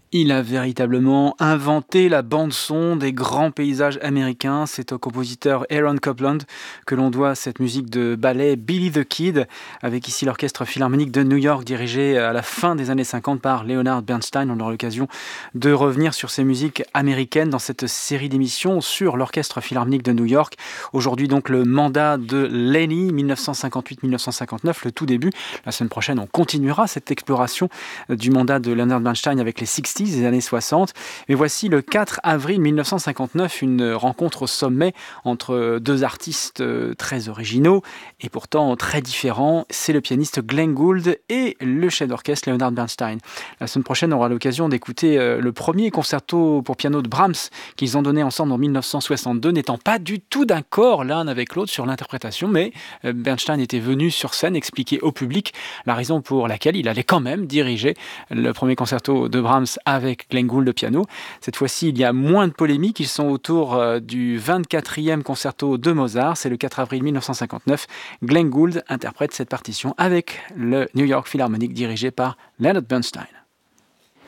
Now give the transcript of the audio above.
Il a véritablement inventé la bande-son des grands paysages américains. C'est au compositeur Aaron Copland que l'on doit cette musique de ballet Billy the Kid, avec ici l'Orchestre Philharmonique de New York, dirigé à la fin des années 50 par Leonard Bernstein. On aura l'occasion de revenir sur ces musiques américaines dans cette série d'émissions sur l'Orchestre Philharmonique de New York. Aujourd'hui donc le mandat de Lenny, 1958-1959, le tout début. La semaine prochaine, on continuera cette exploration du mandat de Leonard Bernstein avec les 60s des années 60. Mais voici le 4 avril 1959, une rencontre au sommet entre deux artistes très originaux et pourtant très différents. C'est le pianiste Glenn Gould et le chef d'orchestre Leonard Bernstein. La semaine prochaine, on aura l'occasion d'écouter le premier concerto pour piano de Brahms qu'ils ont donné ensemble en 1962, n'étant pas du tout d'accord l'un avec l'autre sur l'interprétation, mais Bernstein était venu sur scène expliquer au public la raison pour laquelle il allait quand même diriger le premier concerto de Brahms avec Glenn Gould de piano. Cette fois-ci, il y a moins de polémiques. Ils sont autour du 24e concerto de Mozart. C'est le 4 avril 1959. Glenn Gould interprète cette partition avec le New York Philharmonic dirigé par Leonard Bernstein.